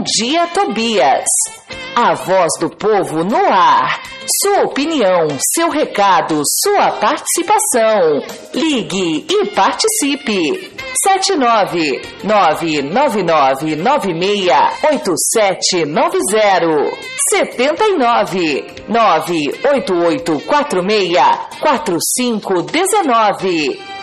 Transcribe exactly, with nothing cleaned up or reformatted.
dia, Tobias. A voz do povo no ar. Sua opinião, seu recado, sua participação. Ligue e participe. sete nove nove nove nove nove seis oito sete nove zero. setenta e nove nove oito oito quatro seis quatro cinco um nove.